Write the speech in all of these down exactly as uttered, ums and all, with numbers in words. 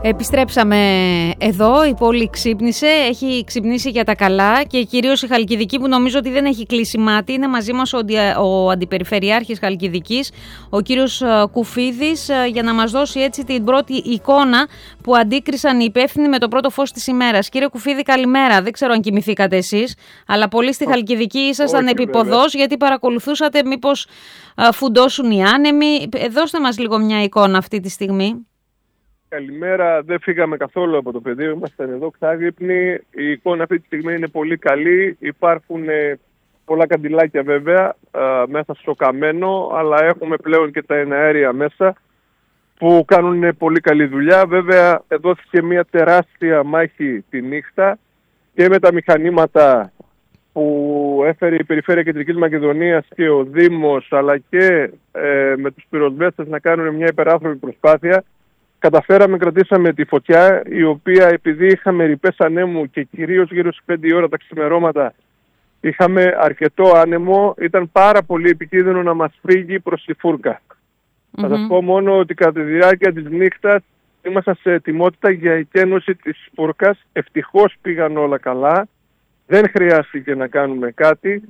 Επιστρέψαμε εδώ, η πόλη ξύπνησε, έχει ξυπνήσει για τα καλά και κυρίως η Χαλκιδική που νομίζω ότι δεν έχει κλείσει μάτι. Είναι μαζί μας ο, ο Αντιπεριφερειάρχης Χαλκιδικής, ο κύριος Κουφίδης, για να μας δώσει έτσι την πρώτη εικόνα που αντίκρισαν οι υπεύθυνοι με το πρώτο φως της ημέρας. Κύριε Κουφίδη, καλημέρα. Δεν ξέρω αν κοιμηθήκατε εσείς, αλλά πολλοί στη Χαλκιδική ήσασταν επιποδός γιατί παρακολουθούσατε μήπως φουντώσουν οι άνεμοι. Δώστε μας λίγο μια εικόνα αυτή τη στιγμή. Καλημέρα, δεν φύγαμε καθόλου από το πεδίο, είμαστε εδώ ξάγρυπνοι. Η εικόνα αυτή τη στιγμή είναι πολύ καλή. Υπάρχουν ε, πολλά καντιλάκια βέβαια ε, μέσα στο καμένο, αλλά έχουμε πλέον και τα εναέρια μέσα που κάνουν πολύ καλή δουλειά. Βέβαια δόθηκε μια τεράστια μάχη τη νύχτα και με τα μηχανήματα που έφερε η Περιφέρεια Κεντρικής Μακεδονίας και ο Δήμος, αλλά και ε, με τους πυροσβέστες να κάνουν μια υπεράνθρωπη προσπάθεια. Καταφέραμε, κρατήσαμε τη φωτιά, η οποία επειδή είχαμε ρηπές ανέμου και κυρίως γύρω στις πέντε ώρα τα ξημερώματα είχαμε αρκετό άνεμο, ήταν πάρα πολύ επικίνδυνο να μας φύγει προς τη φούρκα. Mm-hmm. Θα σας πω μόνο ότι κατά τη διάρκεια της νύχτας ήμασταν σε ετοιμότητα για εκένωση της φούρκας. Ευτυχώς πήγαν όλα καλά, δεν χρειάστηκε να κάνουμε κάτι,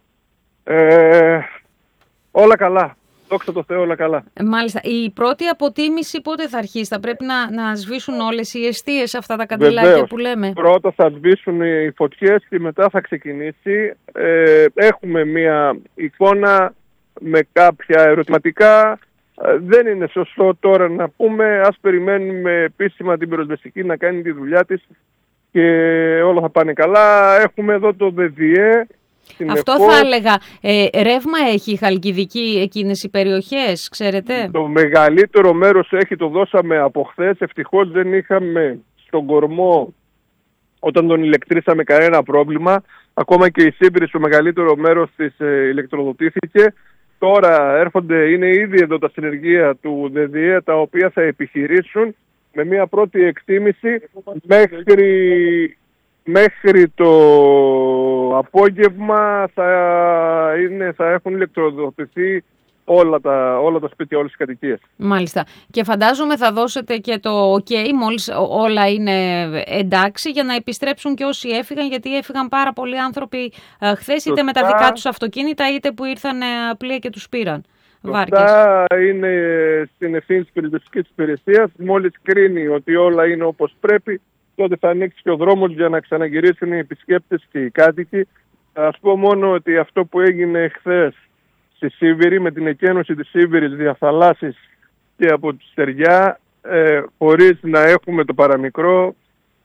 ε, όλα καλά. Δόξα τω Θεώ, όλα καλά. Μάλιστα. Η πρώτη αποτίμηση πότε θα αρχίσει? Θα πρέπει να, να σβήσουν όλες οι εστίες, αυτά τα καντιλάκια Βεβαίως. Που λέμε. Πρώτα θα σβήσουν οι φωτιές και μετά θα ξεκινήσει. Ε, έχουμε μια εικόνα με κάποια ερωτηματικά. Ε, δεν είναι σωστό τώρα να πούμε. Ας περιμένουμε επίσημα την πυροσβεστική να κάνει τη δουλειά της και όλα θα πάνε καλά. Έχουμε εδώ το ΔΔΕ. Συνεχώς. Αυτό θα έλεγα. Ε, ρεύμα έχει η Χαλκιδική εκείνες οι περιοχές, ξέρετε? Το μεγαλύτερο μέρος έχει, το δώσαμε από χθες. Ευτυχώς δεν είχαμε στον κορμό όταν τον ηλεκτρίσαμε κανένα πρόβλημα. Ακόμα και η Σύμπηρη στο μεγαλύτερο μέρος της ε, ηλεκτροδοτήθηκε. Τώρα έρχονται, είναι ήδη εδώ τα συνεργεία του ΔΔΕ, τα οποία θα επιχειρήσουν με μια πρώτη εκτίμηση μέχρι... Μέχρι το απόγευμα θα, είναι, θα έχουν ηλεκτροδοτηθεί όλα τα, όλα τα σπίτια, όλες τις κατοικίες. Μάλιστα. Και φαντάζομαι θα δώσετε και το OK μόλις όλα είναι εντάξει για να επιστρέψουν και όσοι έφυγαν, γιατί έφυγαν πάρα πολλοί άνθρωποι ε, χθες, είτε με τα δικά τους αυτοκίνητα είτε που ήρθαν ε, πλοία και τους πήραν. Αυτά είναι στην ευθύνη της περιοδιστικής υπηρεσίας. Μόλις κρίνει ότι όλα είναι όπως πρέπει, τότε θα ανοίξει και ο δρόμος για να ξαναγυρίσουν οι επισκέπτες και οι κάτοικοι. Θα σας πω μόνο ότι αυτό που έγινε χθες στη Σύβηρη, με την εκένωση της Σύβηρης διαθαλάσσης και από τη Στεριά, ε, χωρίς να έχουμε το παραμικρό,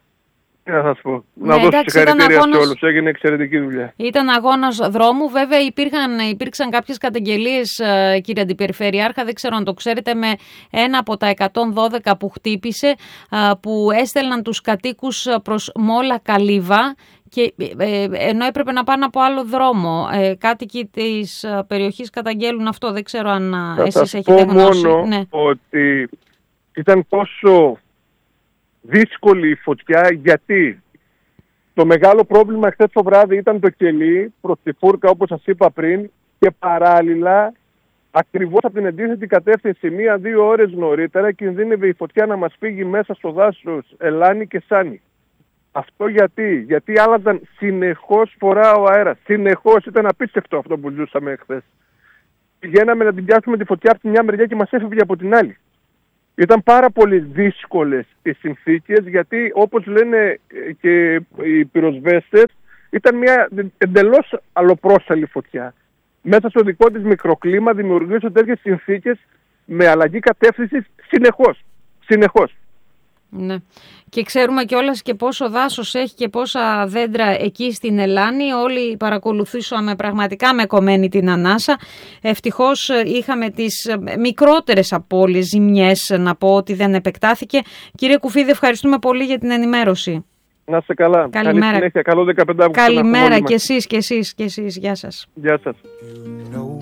τι να σας πω, ναι, να δώσω συγχαρητήρια σε όλους. Έγινε εξαιρετική δουλειά. Ήταν αγώνας δρόμου. Βέβαια υπήρχαν, υπήρξαν κάποιες καταγγελίες, κύριε Αντιπεριφερειάρχα, δεν ξέρω αν το ξέρετε, με ένα από τα εκατόν δώδεκα που χτύπησε, που έστελναν τους κατοίκους προς Μόλα Καλύβα, και ε, ενώ έπρεπε να πάνε από άλλο δρόμο. Ε, κάτοικοι της περιοχής καταγγέλουν αυτό. Δεν ξέρω αν θα εσείς έχετε γνώση. Μόνο ναι. ότι ήταν τόσο δύσκολη η φωτιά, γιατί το μεγάλο πρόβλημα χθες το βράδυ ήταν το κελί προς τη φούρκα, όπως σας είπα πριν, και παράλληλα ακριβώς από την αντίθετη κατεύθυνση μία-δύο ώρες νωρίτερα κινδύνευε η φωτιά να μας φύγει μέσα στο δάσος Ελάνη και Σάνη. Αυτό γιατί, γιατί άλλαζαν συνεχώς φορά ο αέρας, συνεχώς. Ήταν απίστευτο αυτό που ζούσαμε χθες. Πηγαίναμε να την πιάσουμε τη φωτιά από τη μια μεριά και μας έφευγε από την άλλη. Ήταν πάρα πολύ δύσκολες οι συνθήκες, γιατί όπως λένε και οι πυροσβέστες, ήταν μια εντελώς αλλοπρόσαλη φωτιά. Μέσα στο δικό της μικροκλίμα δημιουργούσε τέτοιες συνθήκες με αλλαγή κατεύθυνσης συνεχώς. Συνεχώς. Ναι. Και ξέρουμε κιόλας και πόσο δάσος έχει και πόσα δέντρα εκεί στην Ελάνη. Όλοι παρακολουθήσαμε πραγματικά με κομμένη την ανάσα. Ευτυχώς είχαμε τις μικρότερες από όλες ζημιές, να πω ότι δεν επεκτάθηκε. Κύριε Κουφίδη, ευχαριστούμε πολύ για την ενημέρωση. Να είστε καλά. Καλημέρα. Καλή συνέχεια. Καλό δεκαπέντε Αυγούστου. Καλημέρα και εσείς και εσείς και εσείς. Γεια σας. Γεια σας.